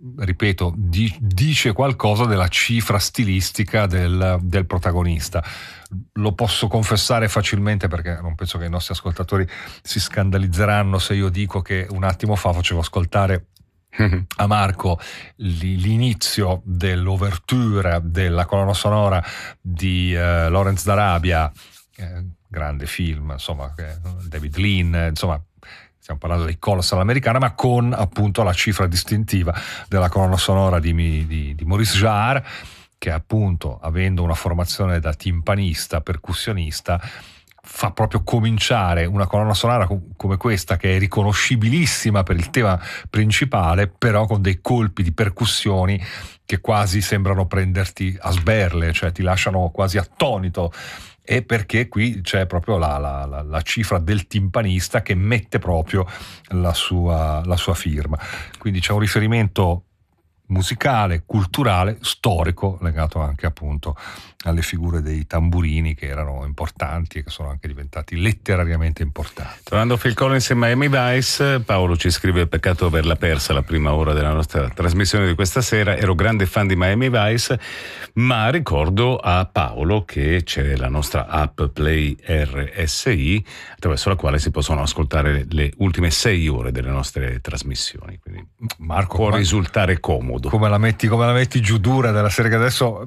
ripeto, dice qualcosa della cifra stilistica del protagonista. Lo posso confessare facilmente, perché non penso che i nostri ascoltatori si scandalizzeranno se io dico che un attimo fa facevo ascoltare a Marco l'inizio dell'ouverture della colonna sonora di Lawrence d'Arabia, grande film, insomma, David Lean, insomma, stiamo parlando di colossal americana, ma con appunto la cifra distintiva della colonna sonora di Maurice Jarre, che appunto, avendo una formazione da timpanista, percussionista, fa proprio cominciare una colonna sonora come questa, che è riconoscibilissima per il tema principale, però con dei colpi di percussioni che quasi sembrano prenderti a sberle, cioè ti lasciano quasi attonito. E perché qui c'è proprio la cifra del timpanista che mette proprio la sua firma. Quindi c'è un riferimento musicale, culturale, storico, legato anche appunto alle figure dei tamburini, che erano importanti e che sono anche diventati letterariamente importanti. Tornando a Phil Collins e Miami Vice, Paolo ci scrive: peccato averla persa la prima ora della nostra trasmissione di questa sera, ero grande fan di Miami Vice, ma ricordo a Paolo che c'è la nostra app Play RSI, attraverso la quale si possono ascoltare le ultime 6 ore delle nostre trasmissioni, quindi Marco, può risultare comodo. Come la metti giù dura della serie, che adesso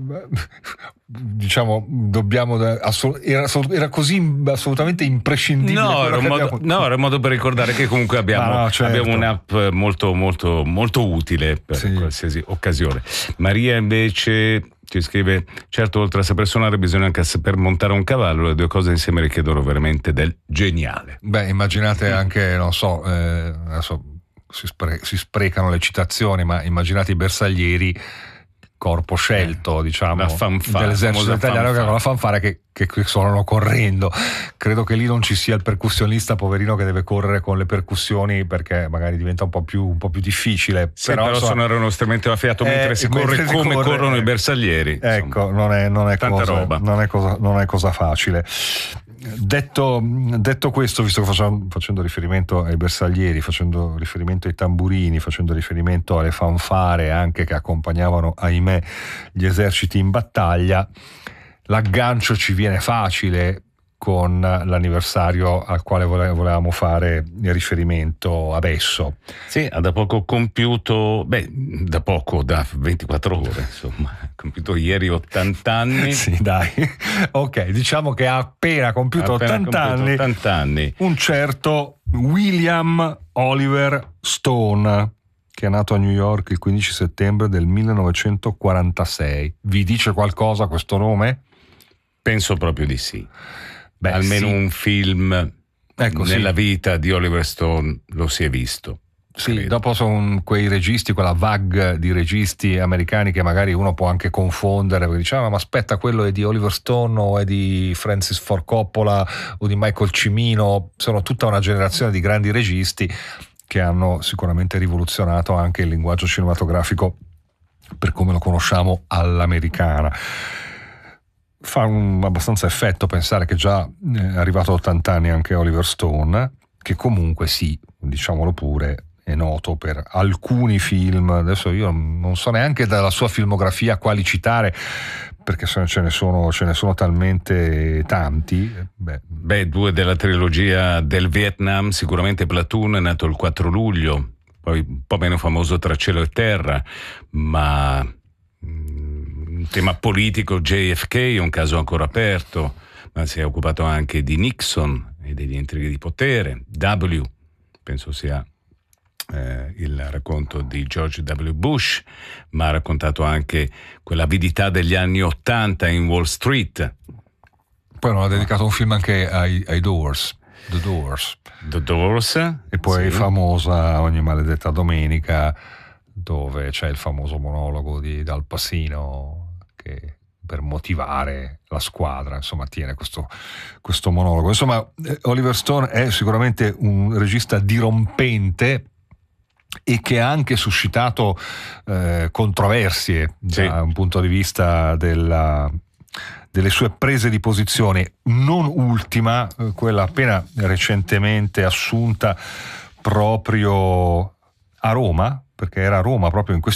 diciamo dobbiamo era così assolutamente imprescindibile. Era un modo per ricordare che comunque abbiamo un'app molto molto molto utile per qualsiasi occasione. Maria invece ci scrive: certo, oltre a saper suonare bisogna anche saper montare un cavallo, le due cose insieme richiedono veramente del geniale. Beh, immaginate anche, non so, adesso si sprecano le citazioni, ma immaginate i bersaglieri, corpo scelto, diciamo, dell'esercito italiano, che con la fanfara che suonano correndo. Credo che lì non ci sia il percussionista poverino che deve correre con le percussioni, perché magari diventa un po' più difficile. Sì, però suonare uno strumento a fiato mentre si corre come corrono i bersaglieri. Ecco, non è cosa facile. Detto questo, visto che facendo riferimento ai bersaglieri, facendo riferimento ai tamburini, facendo riferimento alle fanfare anche che accompagnavano, ahimè, gli eserciti in battaglia, l'aggancio ci viene facile con l'anniversario al quale volevamo fare riferimento adesso. Sì, ha da poco compiuto, da 24 ore, insomma, ha compiuto ieri 80 anni. Sì, dai. Ok, diciamo che ha appena compiuto 80 anni un certo William Oliver Stone, che è nato a New York il 15 settembre del 1946. Vi dice qualcosa questo nome? Penso proprio di sì. Almeno un film nella vita di Oliver Stone lo si è visto. Sì, credo. Dopo sono quei registi, quella vague di registi americani che magari uno può anche confondere, perché diciamo: ma aspetta, quello è di Oliver Stone o è di Francis Ford Coppola o di Michael Cimino? Sono tutta una generazione di grandi registi che hanno sicuramente rivoluzionato anche il linguaggio cinematografico per come lo conosciamo all'americana. Fa abbastanza effetto pensare che già è arrivato a 80 anni anche Oliver Stone, che comunque sì, diciamolo pure, è noto per alcuni film. Adesso io non so neanche dalla sua filmografia quali citare, perché ce ne sono talmente tanti. Due della trilogia del Vietnam, sicuramente Platoon, è nato il 4 luglio, poi un po' meno famoso Tra cielo e terra, ma tema politico, JFK è un caso ancora aperto, ma si è occupato anche di Nixon e degli intrighi di potere. W, penso sia il racconto di George W. Bush, ma ha raccontato anche quell'avidità degli anni '80 in Wall Street. Poi non ha dedicato un film anche ai Doors, The Doors, e poi famosa Ogni maledetta domenica, dove c'è il famoso monologo di Al Pacino che, per motivare la squadra, insomma, tiene questo monologo. Insomma, Oliver Stone è sicuramente un regista dirompente e che ha anche suscitato controversie da un punto di vista delle sue prese di posizione, non ultima quella appena recentemente assunta proprio a Roma, perché era a Roma proprio in questo